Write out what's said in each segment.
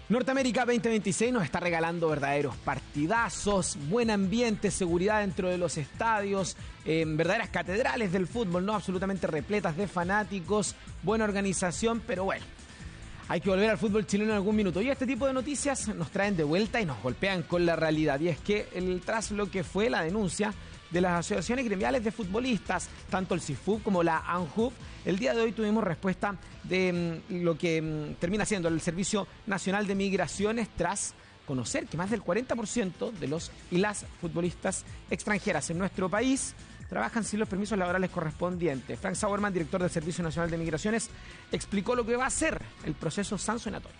Norteamérica 2026 nos está regalando verdaderos partidazos, buen ambiente, seguridad dentro de los estadios, verdaderas catedrales del fútbol, ¿no? Absolutamente repletas de fanáticos, buena organización, pero bueno, hay que volver al fútbol chileno en algún minuto. Y este tipo de noticias nos traen de vuelta y nos golpean con la realidad. Y es que tras lo que fue la denuncia de las asociaciones gremiales de futbolistas, tanto el CIFUB como la ANJUF, el día de hoy tuvimos respuesta de lo que termina siendo el Servicio Nacional de Migraciones tras conocer que más del 40% de los y las futbolistas extranjeras en nuestro país trabajan sin los permisos laborales correspondientes. Frank Sauerman, director del Servicio Nacional de Migraciones, explicó lo que va a ser el proceso sancionatorio.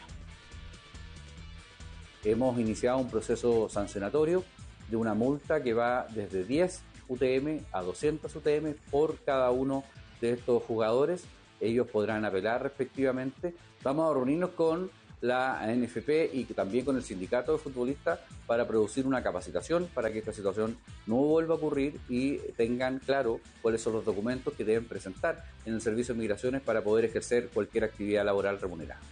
Hemos iniciado un proceso sancionatorio de una multa que va desde 10 UTM a 200 UTM por cada uno de estos jugadores. Ellos podrán apelar respectivamente. Vamos a reunirnos con la NFP y también con el sindicato de futbolistas para producir una capacitación para que esta situación no vuelva a ocurrir y tengan claro cuáles son los documentos que deben presentar en el Servicio de Migraciones para poder ejercer cualquier actividad laboral remunerada.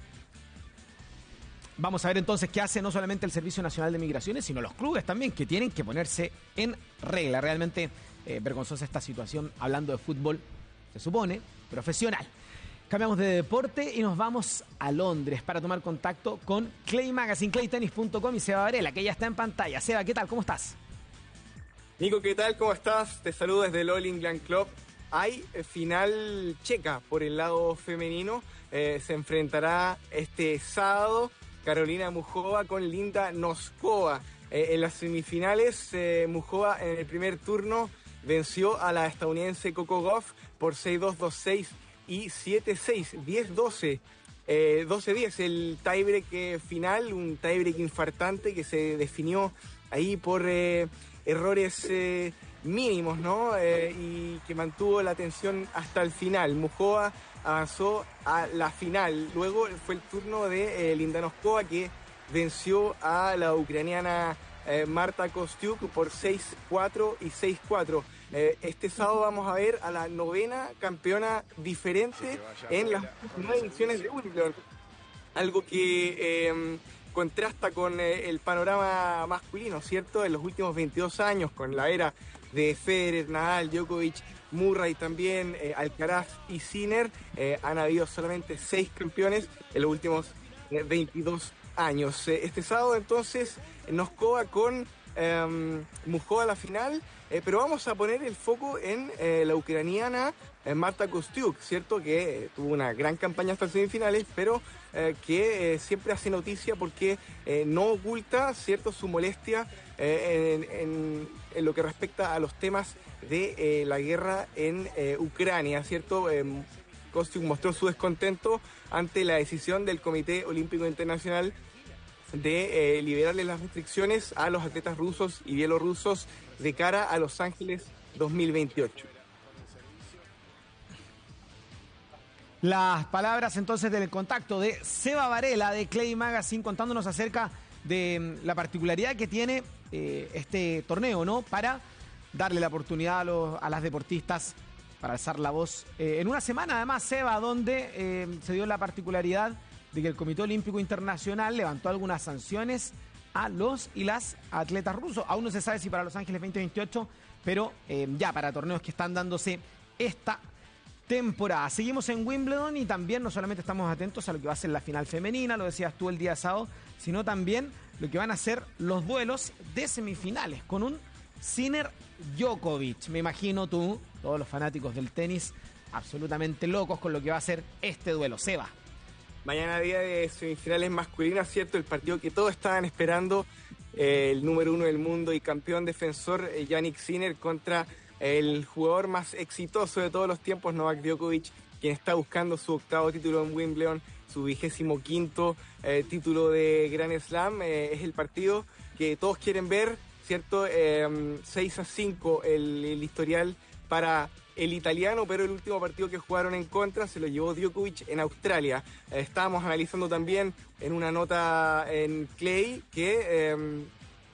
Vamos a ver entonces qué hace no solamente el Servicio Nacional de Migraciones, sino los clubes también, que tienen que ponerse en regla. Realmente vergonzosa esta situación, hablando de fútbol, se supone, profesional. Cambiamos de deporte y nos vamos a Londres para tomar contacto con Clay Magazine, claytennis.com y Seba Varela, que ya está en pantalla. Seba, ¿qué tal? ¿Cómo estás? Nico, ¿qué tal? ¿Cómo estás? Te saludo desde el All England Club. Hay final checa por el lado femenino. Se enfrentará este sábado Karolina Muchova con Linda Noskova. En las semifinales, Muchova en el primer turno venció a la estadounidense Coco Gauff por 6-2, 2-6 y 7-6, 10-12. 12-10 el tiebreak final, un tiebreak infartante que se definió ahí por errores mínimos, ¿no? Y que mantuvo la tensión hasta el final. Muchova avanzó a la final. Luego fue el turno de Linda Noskova, que venció a la ucraniana Marta Kostyuk por 6-4 y 6-4. Este sábado vamos a ver a la novena campeona diferente en las 9 ediciones de Wimbledon. Algo que contrasta con el panorama masculino, ¿cierto? En los últimos 22 años, con la era de Federer, Nadal, Djokovic, Murray también, Alcaraz y Sinner, han habido solamente 6 campeones en los últimos 22 años. Este sábado entonces Noskova con Muchova a la final, pero vamos a poner el foco en la ucraniana Marta Kostyuk, ¿cierto? Que tuvo una gran campaña hasta semifinales, pero que siempre hace noticia porque no oculta, ¿cierto?, su molestia en lo que respecta a los temas de la guerra en Ucrania, ¿cierto? Kostyuk mostró su descontento ante la decisión del Comité Olímpico Internacional de liberarle las restricciones a los atletas rusos y bielorrusos de cara a Los Ángeles 2028. Las palabras entonces del contacto de Seba Varela de Clay Magazine contándonos acerca de la particularidad que tiene este torneo, ¿no? Para darle la oportunidad a las deportistas para alzar la voz. En una semana además, Seba, donde se dio la particularidad de que el Comité Olímpico Internacional levantó algunas sanciones a los y las atletas rusos. Aún no se sabe si para Los Ángeles 2028, pero ya para torneos que están dándose esta temporada. Seguimos en Wimbledon y también no solamente estamos atentos a lo que va a ser la final femenina, lo decías tú el día sábado, sino también lo que van a ser los duelos de semifinales con un Sinner Djokovic. Me imagino tú, todos los fanáticos del tenis, absolutamente locos con lo que va a ser este duelo. Seba. Mañana día de semifinales masculinas, ¿cierto? El partido que todos estaban esperando, el número 1 del mundo y campeón defensor Jannik Sinner contra el jugador más exitoso de todos los tiempos, Novak Djokovic, quien está buscando su 8º título en Wimbledon, su 25º título de Grand Slam. Es el partido que todos quieren ver, ¿cierto? 6-5 el historial para el italiano, pero el último partido que jugaron en contra se lo llevó Djokovic en Australia. Estábamos analizando también en una nota en Clay que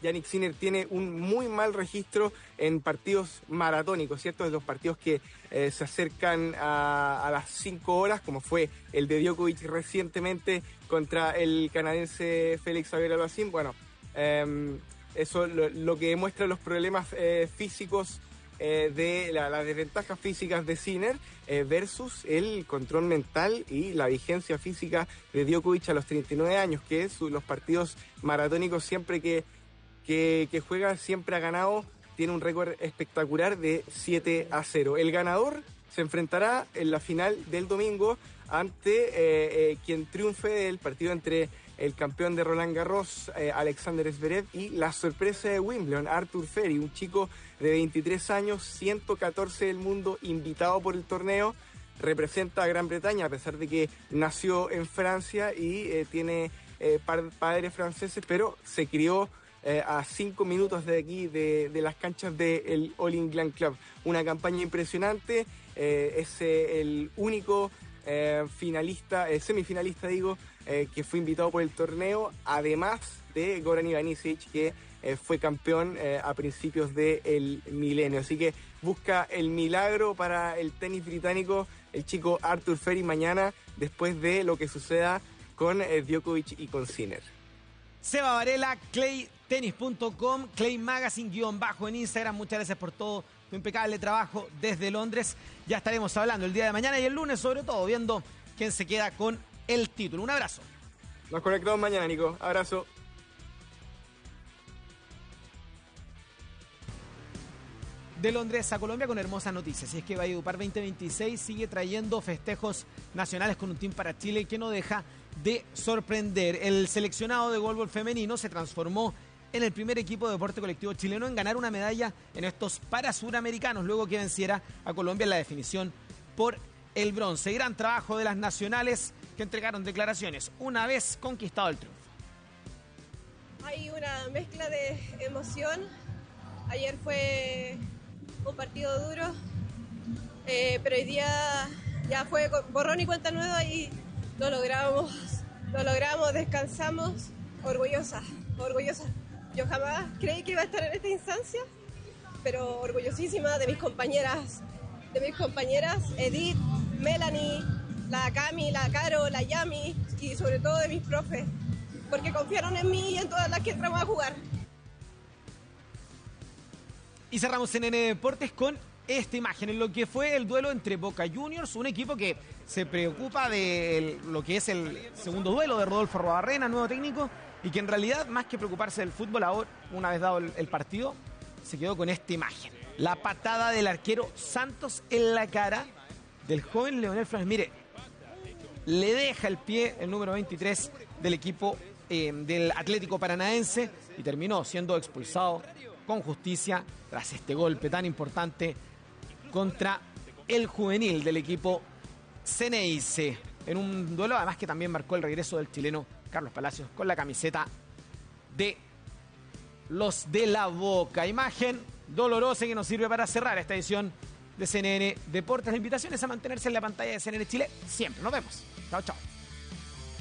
Jannik Sinner tiene un muy mal registro en partidos maratónicos, ¿cierto? De los partidos que se acercan a las 5 horas, como fue el de Djokovic recientemente contra el canadiense Félix Auger-Aliassime. Bueno, eso lo que demuestra los problemas físicos de las desventajas físicas de Sinner versus el control mental y la vigencia física de Djokovic a los 39 años, que los partidos maratónicos siempre que juega siempre ha ganado, tiene un récord espectacular de 7-0. El ganador se enfrentará en la final del domingo ante quien triunfe del partido entre el campeón de Roland Garros, Alexander Zverev, y la sorpresa de Wimbledon, Arthur Feri, un chico de 23 años, 114 del mundo, invitado por el torneo, representa a Gran Bretaña, a pesar de que nació en Francia y tiene padres franceses, pero se crió a 5 minutos de aquí, de las canchas del All England Club. Una campaña impresionante, es el único semifinalista, que fue invitado por el torneo, además de Goran Ivanisevic, que fue campeón a principios del milenio. Así que busca el milagro para el tenis británico, el chico Arthur Feri, mañana, después de lo que suceda con Djokovic y con Sinner. Seba Varela, claytennis.com, Clay Magazine _ en Instagram. Muchas gracias por todo tu impecable trabajo desde Londres. Ya estaremos hablando el día de mañana y el lunes, sobre todo, viendo quién se queda con el título. Un abrazo. Nos conectamos mañana, Nico. Abrazo. De Londres a Colombia con hermosas noticias. Y es que Valledupar 2026 sigue trayendo festejos nacionales con un team para Chile que no deja de sorprender. El seleccionado de voleibol femenino se transformó en el primer equipo de deporte colectivo chileno en ganar una medalla en estos Parasuramericanos, luego que venciera a Colombia en la definición por el bronce. Gran trabajo de las nacionales que entregaron declaraciones una vez conquistado el triunfo. Hay una mezcla de emoción. Ayer fue un partido duro, pero hoy día ya fue borrón y cuenta nueva y lo logramos, descansamos, orgullosa. Yo jamás creí que iba a estar en esta instancia, pero orgullosísima de mis compañeras, Edith, Melanie, la Cami, la Caro, la Yami y sobre todo de mis profes, porque confiaron en mí y en todas las que entramos a jugar. Y cerramos en NN Deportes con esta imagen, en lo que fue el duelo entre Boca Juniors, un equipo que se preocupa de lo que es el segundo duelo de Rodolfo Arruabarrena, nuevo técnico, y que en realidad, más que preocuparse del fútbol, ahora, una vez dado el partido, se quedó con esta imagen. La patada del arquero Santos en la cara del joven Leonel Flores. Mire, le deja el pie el número 23 del equipo del Atlético Paranaense y terminó siendo expulsado con justicia tras este golpe tan importante contra el juvenil del equipo Ceneice, en un duelo además que también marcó el regreso del chileno Carlos Palacios con la camiseta de los de la Boca. Imagen dolorosa que nos sirve para cerrar esta edición de CNN Deportes. La invitación es a mantenerse en la pantalla de CNN Chile siempre. Nos vemos. Chao, chao.